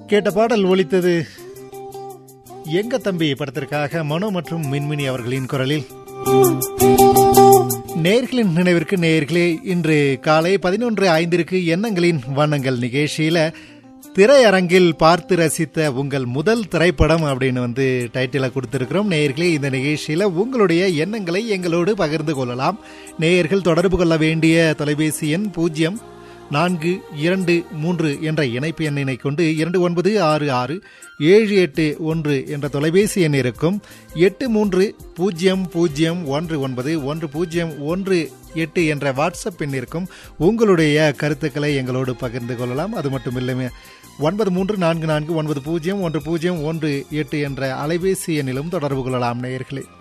கேட்ட பாடல் ஒலித்தது எங்க தம்பி படத்திற்காக மனோ மற்றும் மின்மினி அவர்களின் குரலில். நேயர்களின் நினைவிற்கு நேயர்களே, இன்று காலை 11:05 எண்ணங்களின் வண்ணங்கள் நிகழ்ச்சியில திரையரங்கில் பார்த்து ரசித்த உங்கள் முதல் திரைப்படம் அப்படின்னு டைட்டில கொடுத்திருக்கிறோம். நேயர்களே, இந்த நிகழ்ச்சியில உங்களுடைய எண்ணங்களை எங்களோடு பகிர்ந்து கொள்ளலாம். நேயர்கள் தொடர்பு கொள்ள வேண்டிய தொலைபேசி எண் 0423 என்ற இணைப்பு எண்ணினை கொண்டு 2966-781 என்ற தொலைபேசி எண் இருக்கும். 8300191018 என்ற வாட்ஸ்அப் எண் இருக்கும். உங்களுடைய கருத்துக்களை எங்களோடு பகிர்ந்து கொள்ளலாம். அது மட்டும் இல்லாம 9344901018 என்ற அலைபேசி எண்ணிலும் தொடர்பு கொள்ளலாம் நேயர்களே.